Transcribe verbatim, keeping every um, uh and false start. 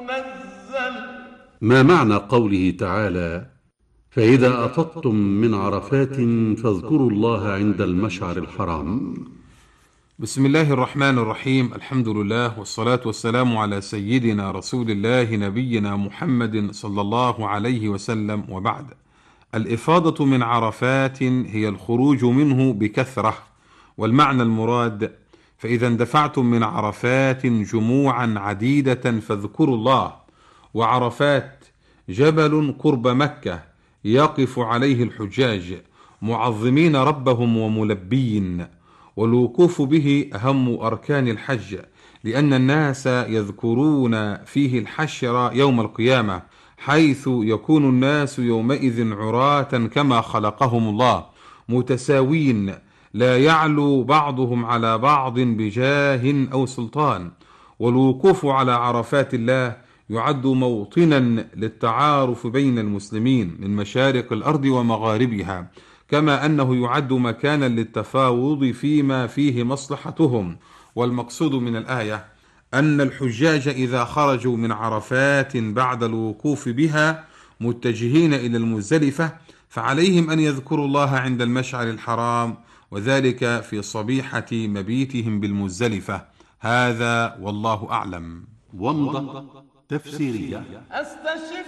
منزل. ما معنى قوله تعالى: فإذا أفضتم من عرفات فاذكروا الله عند المشعر الحرام؟ بسم الله الرحمن الرحيم. الحمد لله والصلاة والسلام على سيدنا رسول الله نبينا محمد صلى الله عليه وسلم، وبعد. الإفاضة من عرفات هي الخروج منه بكثرة، والمعنى المراد: فإذا اندفعتم من عرفات جموعا عديدة فاذكروا الله. وعرفات جبل قرب مكة يقف عليه الحجاج معظمين ربهم وملبين، والوقوف به أهم أركان الحج، لأن الناس يذكرون فيه الحشر يوم القيامة، حيث يكون الناس يومئذ عراة كما خلقهم الله، متساوين لا يعلو بعضهم على بعض بجاه أو سلطان. والوقوف على عرفات الله يعد موطنا للتعارف بين المسلمين من مشارق الأرض ومغاربها، كما أنه يعد مكانا للتفاوض فيما فيه مصلحتهم. والمقصود من الآية أن الحجاج إذا خرجوا من عرفات بعد الوقوف بها متجهين إلى المزدلفة، فعليهم أن يذكروا الله عند المشعر الحرام، وذلك في صبيحة مبيتهم بالمزدلفة. هذا والله أعلم. ومضة تفسيرية.